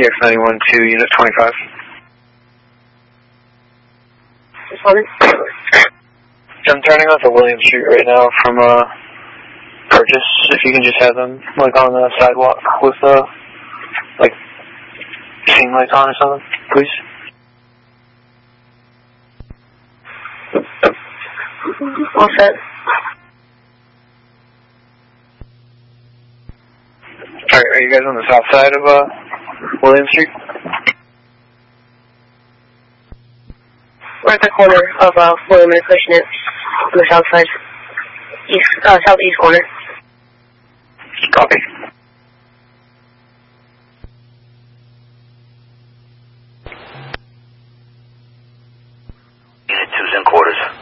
TX91 to Unit 25. Responding. I'm turning off at William Street right now from Purchase. If you can just have them like on the sidewalk with like scene lights on or something, please. All set. Alright, are you guys on the south side of William Street? We're at the corner of William and Acushnet on the south side. Southeast corner. Copy. Unit 2's in quarters.